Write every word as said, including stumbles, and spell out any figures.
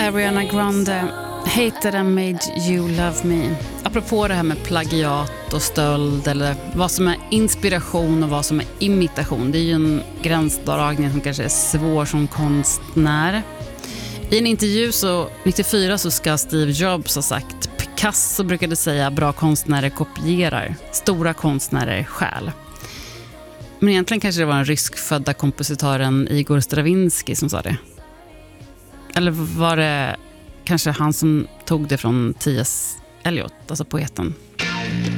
Ariana Grande, Hated and Made You Love Me. Apropå det här med plagiat och stöld, eller vad som är inspiration och vad som är imitation. Det är ju en gränsdragning som kanske är svår som konstnär. I en intervju så nittiofyra så ska Steve Jobs ha sagt: Picasso brukade säga bra konstnärer kopierar, stora konstnärer stjäl. Men egentligen kanske det var den ryskfödda kompositören Igor Stravinsky som sa det. Eller var det kanske han som tog det från T S Eliot, alltså poeten?